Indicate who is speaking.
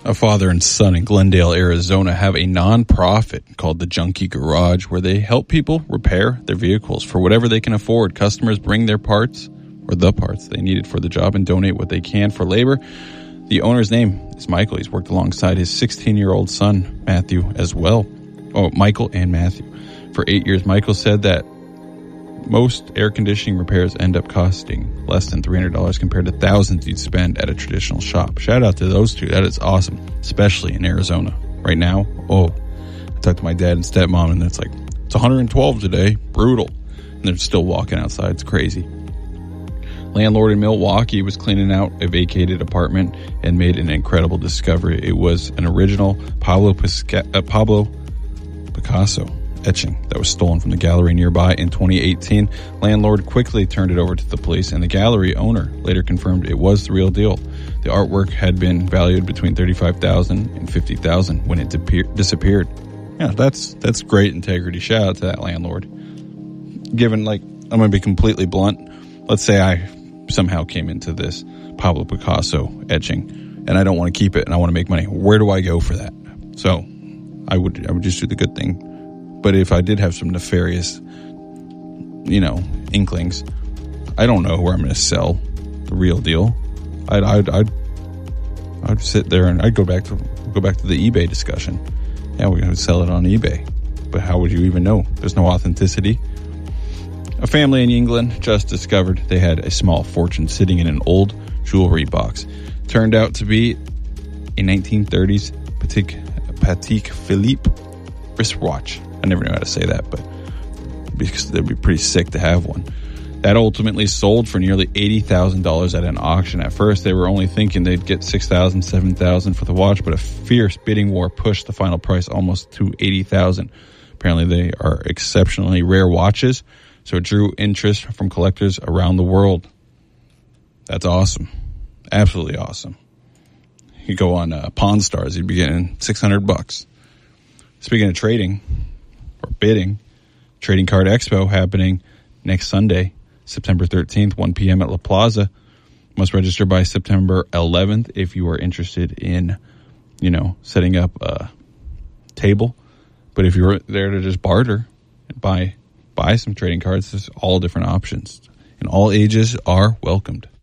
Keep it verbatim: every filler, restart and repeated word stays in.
Speaker 1: A father and son in Glendale, Arizona have a non-profit called the Junkie Garage where they help people repair their vehicles for whatever they can afford. Customers bring their parts or the parts they needed for the job and donate what they can for labor. The owner's name is Michael. He's worked alongside his sixteen-year-old son, Matthew, as well. Oh, Michael and Matthew. For eight years, Michael said that most air conditioning repairs end up costing less than three hundred dollars compared to thousands you'd spend at a traditional shop. Shout out to those two. That is awesome, especially in Arizona. Right now, oh, I talked to my dad and stepmom, and it's like, it's one hundred twelve today. Brutal. And they're still walking outside. It's crazy. Landlord in Milwaukee was cleaning out a vacated apartment and made an incredible discovery. It was an original Pablo, Pisca- uh, Pablo Picasso etching that was stolen from the gallery nearby in twenty eighteen. Landlord quickly turned it over to the police, and the gallery owner later confirmed it was the real deal. The artwork had been valued between thirty-five thousand dollars and fifty thousand dollars when it de- disappeared. Yeah, that's that's great integrity. Shout out to that landlord. Given, like, I'm going to be completely blunt. Let's say I somehow came into this Pablo Picasso etching, and I don't want to keep it, and I want to make money. Where do I go for that? So I would I would just do the good thing. But if I did have some nefarious, you know, inklings, I don't know where I'm going to sell the real deal. I'd, I'd, I'd, I'd sit there and I'd go back to, go back to the eBay discussion. Yeah, we're going to sell it on eBay. But how would you even know? There's no authenticity. A family in England just discovered they had a small fortune sitting in an old jewelry box. Turned out to be a nineteen thirties Patek, Patek Philippe wristwatch. I never know how to say that, but because they'd be pretty sick to have one. That ultimately sold for nearly eighty thousand dollars at an auction. At first, they were only thinking they'd get six thousand dollars, seven thousand dollars for the watch, but a fierce bidding war pushed the final price almost to eighty thousand dollars. Apparently, they are exceptionally rare watches, so it drew interest from collectors around the world. That's awesome. Absolutely awesome. You go on uh, Pawn Stars, you'd be getting six hundred bucks. Speaking of trading or bidding, Trading Card Expo happening next Sunday, September thirteenth, one p.m. at La Plaza. Must register by September eleventh if you are interested in, you know, setting up a table. But if you're there to just barter and buy buy some trading cards, there's all different options. And all ages are welcomed.